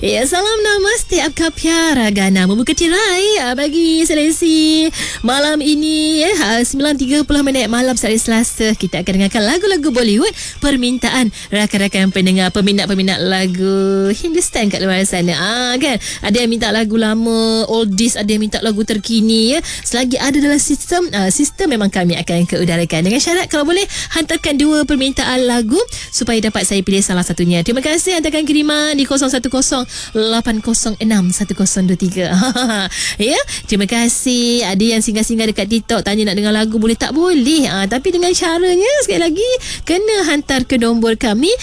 Ya, salam namaste Apkapya Ragana membuka tirai bagi seleksi malam ini 9.30 malam hari Selasa. Kita akan dengarkan lagu-lagu Bollywood permintaan rakan-rakan pendengar, peminat-peminat lagu Hindustan kat luar sana. Kan? Ada yang minta lagu lama, oldies, ada yang minta lagu terkini ya. Selagi ada dalam sistem memang kami akan keudarakan. Dengan syarat kalau boleh hantarkan 2 permintaan lagu supaya dapat saya pilih salah satunya. Terima kasih, hantarkan kiriman di 0108061023. Ya, terima kasih. Ada yang singgah-singgah dekat TikTok tanya nak dengar lagu, boleh tak? Boleh. Tapi dengan caranya sekali lagi kena hantar ke nombor kami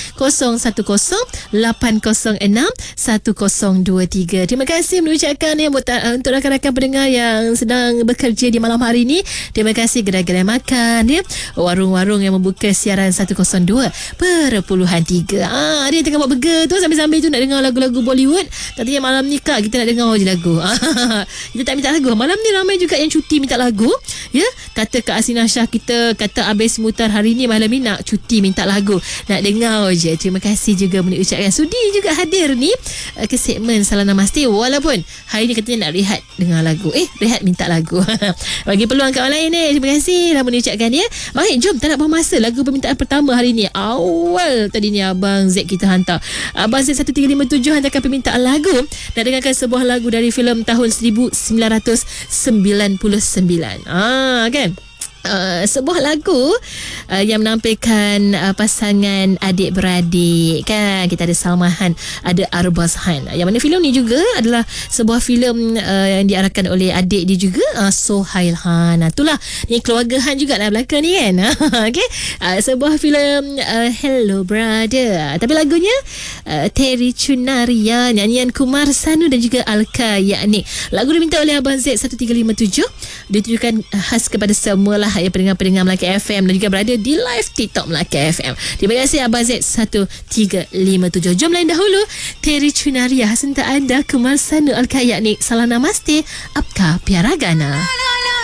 0108061023. Terima kasih mengucapkan untuk rakan-rakan pendengar yang sedang bekerja di malam hari ini. Terima kasih gerai-gerai makan ya, warung-warung yang membuka siaran 102.3. Ada yang tengah buat burger tu, sambil-sambil tu nak dengar lagu-lagu Bollywood. Katanya malam ni kak kita nak dengar je lagu. Kita tak minta lagu. Malam ni ramai juga yang cuti minta lagu ya. Kata Kak Asina Shah, kita kata habis mutar hari ni malam ni nak cuti minta lagu, nak dengar je. Terima kasih juga mengucapkan sudi juga hadir ni ke segmen Salam Namaste, walaupun hari ni katanya nak rehat dengar lagu. Rehat minta lagu. Bagi peluang kat orang lain ni. Terima kasih dah mengucapkan ya. Baik, jom tak nak buang masa. Lagu permintaan pertama hari ni awal tadi ni Abang Z kita hantar. Abang Z 1357 hantarkan permintaan lagu. Nak dengarkan sebuah lagu dari filem tahun 1999. Kan? Sebuah lagu yang menampilkan pasangan adik-beradik kan. Kita ada Salman, ada Arbaz Khan. Yang mana filem ni juga adalah sebuah filem yang diarahkan oleh adik dia juga, Sohail Khan. Itulah, ni keluarga Han juga dalam belakang ni kan. Okay? Sebuah filem Hello Brother. Tapi lagunya Terry Chunaria, nyanyian Kumar Sanu dan juga Alka Yakni. Lagu diminta oleh Abang Z 1357. Ditujukan khas kepada semua lah ya, pendengar-pendengar Melaka FM dan juga berada di live TikTok Melaka FM. Terima kasih Abang Z 1357. Jom lain dahulu Terry Chunaria, sentak anda Kumar Sanu Alka Yakni. Salam Namaste Apkapya Ragana.